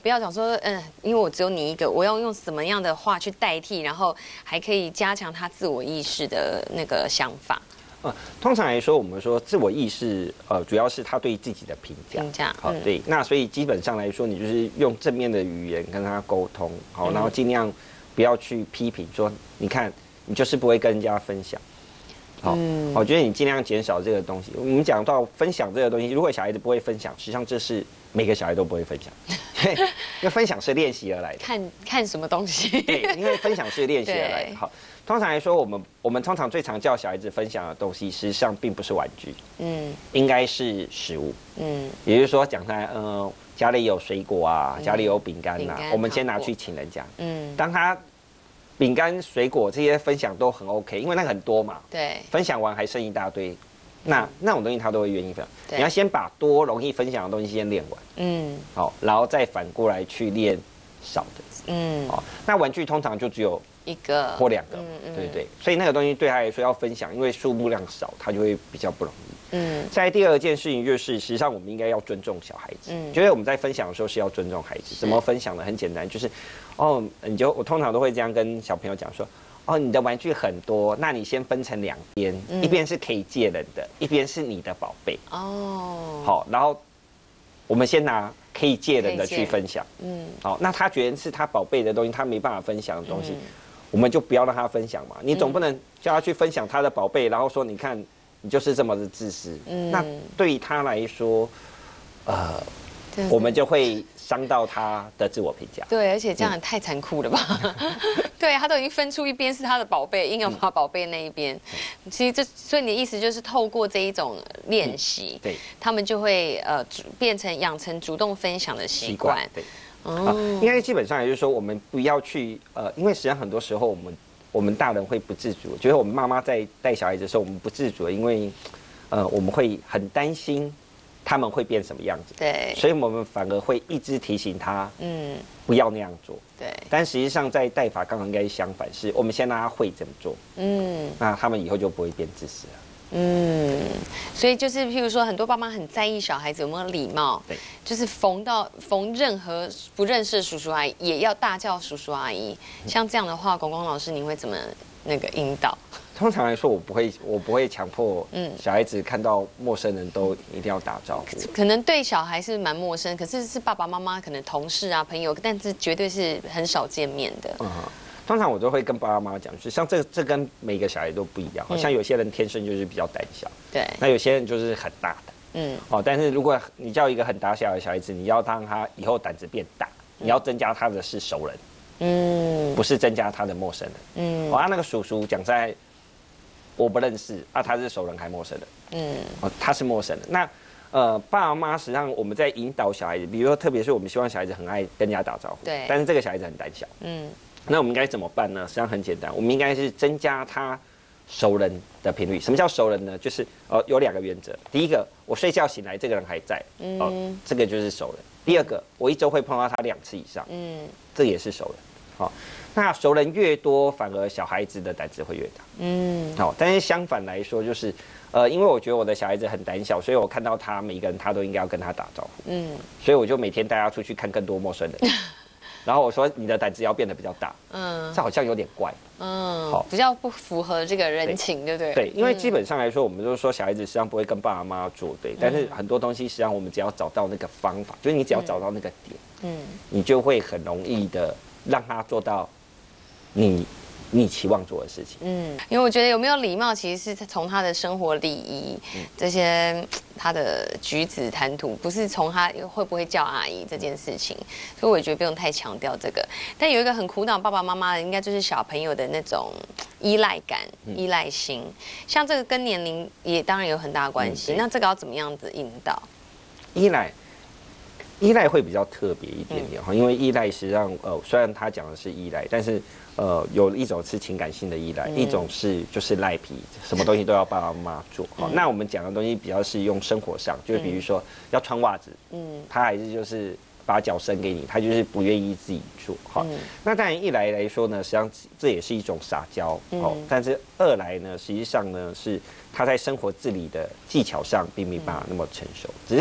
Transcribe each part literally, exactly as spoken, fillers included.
不要讲说，嗯，因为我只有你一个，我要用什么样的话去代替，然后还可以加强他自我意识的那个想法。 呃，通常来说，我们说自我意识，呃，主要是他对自己的评价。 评价， 好，对。那所以基本上来说，你就是用正面的语言跟他沟通，好，然后尽量不要去批评说，你看你就是不会跟人家分享。好，我觉得你尽量减少这个东西。我们讲到分享这个东西，如果小孩子不会分享，实际上这是每个小孩都不会分享，因为分享是练习而来的。 看看什么东西？ 对，因为分享是练习而来的。好，通常来说，我们我们通常最常叫小孩子分享的东西，实际上并不是玩具，嗯，应该是食物，嗯，也就是说，讲他呃家里有水果啊，家里有饼干呐，我们先拿去请人家，嗯，当他。饼干、水果这些分享都很 OK， 因为那个很多嘛。 对。 分享完还剩一大堆，那那种东西他都会愿意分享。你要先把多容易分享的东西先练完，嗯，好，然后再反过来去练少的，嗯，好。那玩具通常就只有一个或两个，嗯嗯，对对。所以那个东西对他来说要分享，因为数目量少，他就会比较不容易。嗯。再第二件事情就是，实际上我们应该要尊重小孩子。嗯。觉得我们在分享的时候是要尊重孩子。怎么分享呢？很简单，就是。哦，你就我通常都会这样跟小朋友讲说，哦，你的玩具很多，那你先分成两边，嗯、一边是可以借人的，一边是你的宝贝。哦，好，然后我们先拿可以借人的去分享。嗯，好，那他觉得是他宝贝的东西，他没办法分享的东西，嗯、我们就不要让他分享嘛。你总不能叫他去分享他的宝贝，然后说你看你就是这么的自私。嗯，那对于他来说，呃，我们就会。伤到他的自我评价， 对，而且这样也太残酷了吧？嗯、对他都已经分出一边是他的宝贝，硬要把宝贝那一边。嗯、其实这，所以你的意思就是透过这一种练习，嗯、对，他们就会呃变成养成主动分享的习惯。对， 哦，应该基本上也就是说，我们不要去呃，因为实际上很多时候我们我们大人会不自主，觉得我们妈妈在带小孩子的时候，我们不自主，因为呃我们会很担心。他们会变什么样子？对，所以我们反而会一直提醒他，嗯，不要那样做。对，但实际上在带法刚好应该相反，是我们先让他会怎么做，嗯，那他们以后就不会变自私了。 嗯，所以就是譬如说，很多爸妈很在意小孩子有没有礼貌，对，就是逢到逢任何不认识的叔叔阿姨，也要大叫叔叔阿姨。像这样的话，广光老师，你会怎么那个引导？ 通常来说，我不会，我不会强迫小孩子看到陌生人都一定要打招呼。 可能对小孩是蛮陌生，可是是爸爸妈妈，可能同事啊、朋友，但是绝对是很少见面的。嗯， 通常我都会跟爸爸妈妈讲，就像这这跟每个小孩都不一样。好像有些人天生就是比较胆小，对，那有些人就是很大的，嗯，哦，但是如果你叫一个很胆小的小孩子，你要让他以后胆子变大，你要增加他的是熟人，嗯，不是增加他的陌生人，嗯，哦，那个叔叔讲在。我不认识啊，他是熟人还陌生人，嗯，哦，他是陌生人。那呃，爸妈实际上我们在引导小孩子，比如说特别是我们希望小孩子很爱跟人家打招呼，对，但是这个小孩子很胆小，嗯，那我们应该怎么办呢？实际上很简单，我们应该是增加他熟人的频率。什么叫熟人呢？就是呃有两个原则，第一个，我睡觉醒来这个人还在，嗯、哦，这个就是熟人。第二个，我一周会碰到他两次以上，嗯，这也是熟人。好、哦，那熟人越多，反而小孩子的胆子会越大。嗯，好、哦，但是相反来说，就是呃，因为我觉得我的小孩子很胆小，所以我看到他每一个人，他都应该要跟他打招呼。嗯，所以我就每天带他出去看更多陌生人。然后我说你的胆子要变得比较大。嗯，这好像有点怪。嗯， 好，比较不符合这个人情，对不对？ 对，因为基本上来说，我们就是说小孩子实际上不会跟爸爸妈妈作对，但是很多东西实际上我们只要找到那个方法，就是你只要找到那个点，嗯，你就会很容易的让他做到你你期望做的事情。嗯， 因为我觉得有没有礼貌，其实是从他的生活礼仪、嗯、这些他的举止谈吐，不是从他会不会叫阿姨这件事情。所以我也觉得不用太强调这个。但有一个很苦恼爸爸妈妈的，应该就是小朋友的那种依赖感、嗯、依赖心。像这个跟年龄也当然有很大关系。嗯、那这个要怎么样子引导？ 依赖。依赖会比较特别一点点哈，因为依赖实际上呃，虽然他讲的是依赖，但是呃，有一种是情感性的依赖，嗯、一种是就是赖皮，什么东西都要爸爸妈妈做。好、嗯，那我们讲的东西比较是用生活上，就是比如说要穿袜子，嗯，他还是就是把脚伸给你，他就是不愿意自己做。好，嗯、那当然一来来说呢，实际上这也是一种撒娇，哦，嗯、但是二来呢，实际上呢是他在生活自理的技巧上并没办法那么成熟，只是。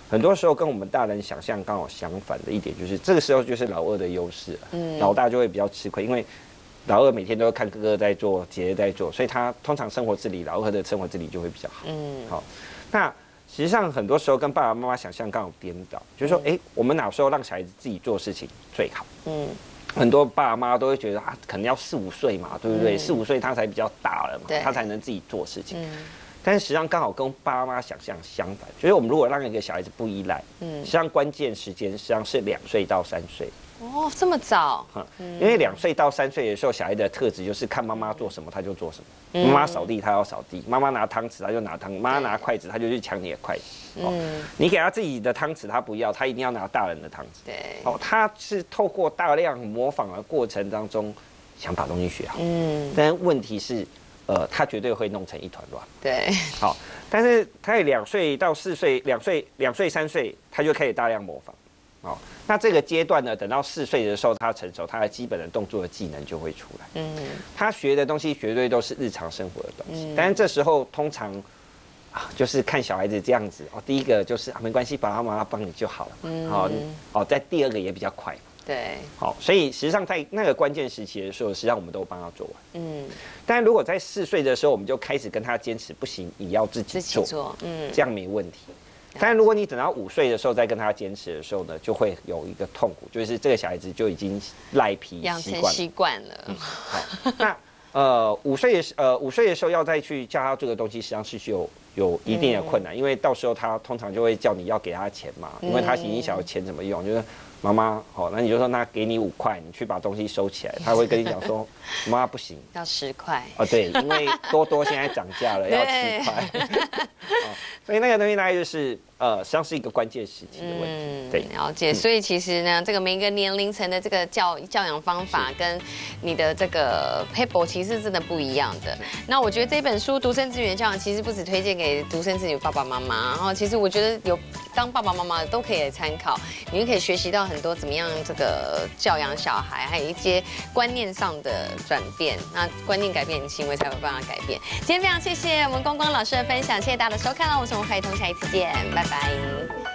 很多时候跟我们大人想象刚好相反的一点，就是这个时候就是老二的优势了，嗯，老大就会比较吃亏，因为老二每天都要看哥哥在做，姐姐在做，所以他通常生活自理，老二的生活自理就会比较好，嗯，好，那实际上很多时候跟爸爸妈妈想象刚好颠倒，就是说，哎、欸，我们哪时候让小孩子自己做事情最好？嗯。很多爸妈都会觉得啊，可能要四五岁嘛，对不对？四五岁他才比较大了嘛，他才能自己做事情。嗯、但是实际上刚好跟爸妈想象相反，就是我们如果让一个小孩子不依赖，嗯，实际上关键时间实际上是两岁到三岁。 哦，这么早？ 嗯，因为两岁到三岁的时候，小孩的特质就是看妈妈做什么他就做什么。妈妈扫地他要扫地，妈妈拿汤匙他就拿汤，妈妈拿筷子他就去抢你的筷子。哦，你给他自己的汤匙他不要，他一定要拿大人的汤匙。 对， 哦，他是透过大量模仿的过程当中想把东西学好。嗯，但问题是，呃，他绝对会弄成一团乱。 对， 好，但是他在两岁到四岁，两岁、两岁、三岁，他就开始大量模仿。哦，那这个阶段呢，等到四岁的时候，他成熟，他的基本的动作的技能就会出来。嗯，他学的东西绝对都是日常生活的东西。嗯，但是这时候通常啊，就是看小孩子这样子哦，第一个就是啊，没关系，爸爸妈妈帮你就好了。嗯，好，哦，在第二个也比较快。 对， 好，所以实际上在那个关键时期的时候，实际上我们都帮他做完。嗯，但如果在四岁的时候，我们就开始跟他坚持，不行，你要自己做，做嗯，这样没问题。但如果你等到五岁的时候再跟他坚持的时候呢，就会有一个痛苦，就是这个小孩子就已经赖皮养成习惯了。嗯， 好，那呃五岁的呃五岁的时候要再去教他这个东西，实际上是有有一定的困难，嗯，因为到时候他通常就会叫你要给他钱嘛，因为他已经晓得钱怎么用，就是妈妈好，那你就说那给你五块，你去把东西收起来，他会跟你讲说妈妈不行， 要十块哦，对，因为多多现在涨价了，要七块。哦，所以那个东西大概就是呃，实际上是一个关键时期的问题。嗯，对， 了解。所以其实呢，这个每一个年龄层的这个教教养方法跟你的这个 paper 其实真的不一样的。那我觉得这本书《独生子女的教养》其实不只推荐给独生子女爸爸妈妈，然后其实我觉得有当爸爸妈妈的都可以来参考，你们可以学习到很多怎么样这个教养小孩，还有一些观念上的转变。那观念改变，你行为才有办法改变。今天非常谢谢我们光光老师的分享，谢谢大家的收看，我是洪海彤，下一次见，拜拜。